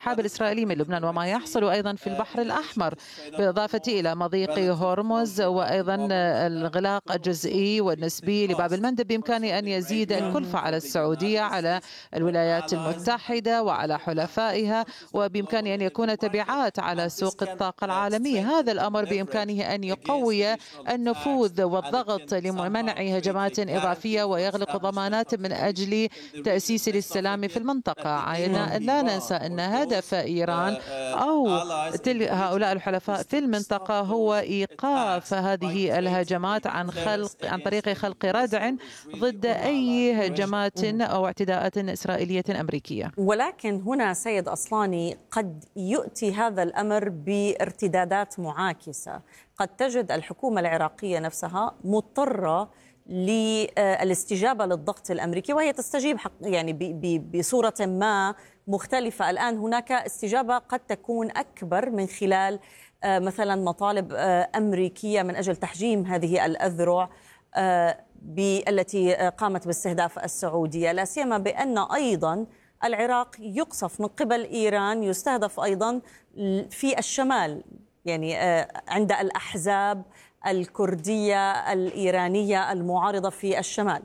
الانسحاب الإسرائيلي من لبنان وما يحصل أيضا في البحر الأحمر، بالإضافة إلى مضيق هرمز وأيضا الإغلاق الجزئي والنسبي لباب المندب، بإمكانه أن يزيد الكلفة على السعودية، على الولايات المتحدة وعلى حلفائها، وبإمكانه أن يكون تبعات على سوق الطاقة العالمية. هذا الأمر بإمكانه أن يقوي النفوذ والضغط لمنع هجمات إضافية ويغلق ضمانات من أجل تأسيس السلام في المنطقة. لا ننسى أن هدف إيران أو هؤلاء الحلفاء في المنطقة هو إيقاف هذه الهجمات عن طريق خلق ردع ضد أي هجمات أو اعتداءات إسرائيلية أمريكية. ولكن هنا سيد أصلاني قد يؤتي هذا الأمر بارتدادات معاكسة. قد تجد الحكومة العراقية نفسها مضطرة للاستجابة للضغط الأمريكي، وهي تستجيب يعني بصورة ما مختلفة. الآن هناك استجابة قد تكون أكبر من خلال مثلا مطالب أمريكية من أجل تحجيم هذه الأذرع التي قامت باستهداف السعودية، لا سيما بأن أيضا العراق يقصف من قبل إيران، يستهدف أيضا في الشمال، يعني عند الأحزاب الكردية الإيرانية المعارضة في الشمال.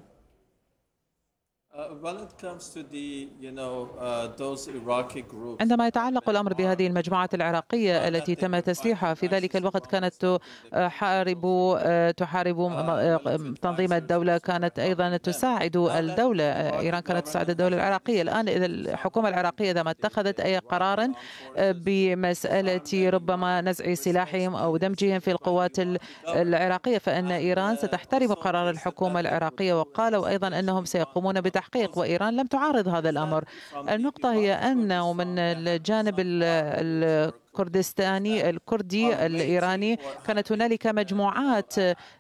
عندما يتعلق الأمر بهذه المجموعات العراقية التي تم تسليحها في ذلك الوقت، كانت تحارب تنظيم الدولة، كانت أيضا تساعد الدولة. إيران كانت تساعد الدولة العراقية. الآن إذا الحكومة العراقية إذا ما اتخذت أي قرار بمسألة ربما نزع سلاحهم أو دمجهم في القوات العراقية، فإن إيران ستحترم قرار الحكومة العراقية، وقالوا أيضا أنهم سيقومون بتحقيق، وإيران لم تعارض هذا الأمر. النقطة هي أنه من الجانب الكردي الإيراني كانت هنالك مجموعات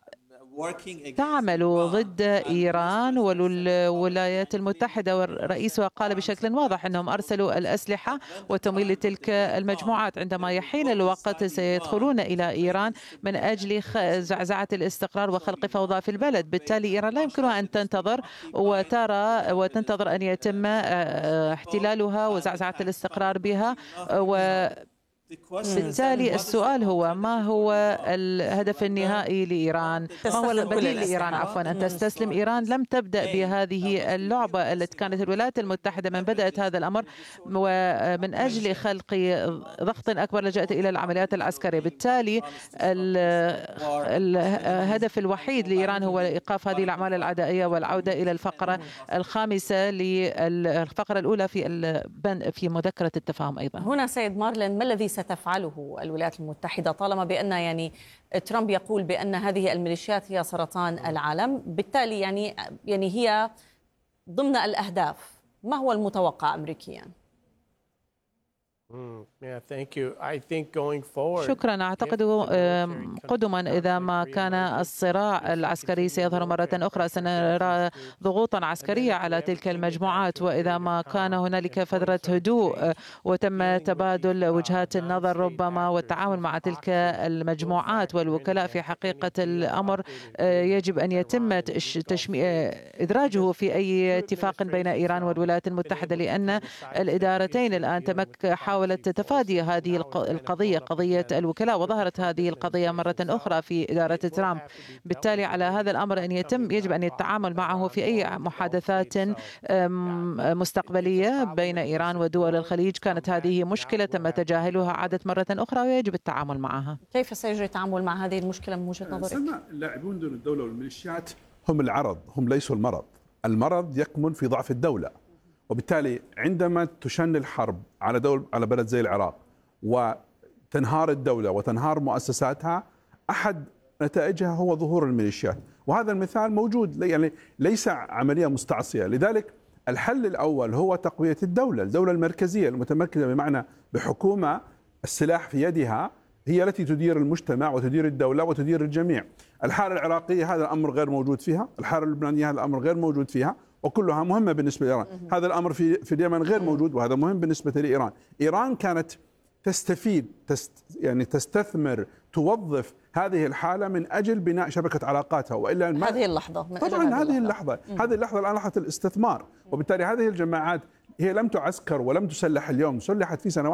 تعمل ضد إيران والولايات المتحدة، والرئيس قال بشكل واضح أنهم أرسلوا الأسلحة وتمويل لتلك المجموعات. عندما يحين الوقت سيدخلون إلى إيران من أجل زعزعة الاستقرار وخلق فوضى في البلد. بالتالي إيران لا يمكنها أن تنتظر وتنتظر أن يتم احتلالها وزعزعة الاستقرار بها. بالتالي السؤال هو: ما هو الهدف النهائي لإيران؟ ما هو البديل لإيران أن تستسلم؟ إيران لم تبدأ بهذه اللعبة التي كانت الولايات المتحدة من بدأت هذا الأمر، ومن أجل خلق ضغط أكبر لجأت إلى العمليات العسكرية. بالتالي الهدف الوحيد لإيران هو إيقاف هذه الأعمال العدائية والعودة إلى الفقرة الخامسة للفقرة الأولى في مذكرة التفاهم. أيضا هنا سيد مارلين، ما الذي ستفعله الولايات المتحدة طالما بأن يعني ترامب يقول بأن هذه الميليشيات هي سرطان العالم؟ بالتالي يعني هي ضمن الأهداف. ما هو المتوقع أمريكيا؟ شكرا. أعتقد قدما إذا ما كان الصراع العسكري سيظهر مرة أخرى سنرى ضغوطا عسكرية على تلك المجموعات، وإذا ما كان هنالك فترة هدوء وتم تبادل وجهات النظر ربما والتعاون مع تلك المجموعات والوكلاء، في حقيقة الأمر يجب أن يتم إدراجه في أي اتفاق بين إيران والولايات المتحدة، لأن الإدارتين الآن حاولت تتفادي هذه القضية، قضية الوكلاء، وظهرت هذه القضية مرة أخرى في إدارة ترامب. بالتالي على هذا الأمر يجب أن يتعامل معه في أي محادثات مستقبلية بين إيران ودول الخليج. كانت هذه مشكلة تم تجاهلها، عادت مرة أخرى ويجب التعامل معها. كيف سيجري التعامل مع هذه المشكلة من وجهة نظرك؟ اللاعبون دون الدولة والميليشيات هم العرض، هم ليسوا المرض. المرض يكمن في ضعف الدولة، وبالتالي عندما تشن الحرب على بلد زي العراق وتنهار الدولة وتنهار مؤسساتها، أحد نتائجها هو ظهور الميليشيات، وهذا المثال موجود، يعني ليس عملية مستعصية. لذلك الحل الأول هو تقوية الدولة المركزية المتمكنة، بمعنى بحكومة السلاح في يدها، هي التي تدير المجتمع وتدير الدولة وتدير الجميع. الحالة العراقية هذا الأمر غير موجود فيها، الحالة اللبنانية هذا الأمر غير موجود فيها، وكلها مهمة بالنسبة لإيران. هذا الأمر في اليمن غير موجود، وهذا مهم بالنسبة لإيران. إيران كانت تستفيد يعني تستثمر، توظف هذه الحالة من أجل بناء شبكة علاقاتها، وإلا هذه اللحظة طبعا هذه اللحظة الآن لحظة الاستثمار. وبالتالي هذه الجماعات هي لم تعسكر ولم تسلح اليوم، سلحت في سنوات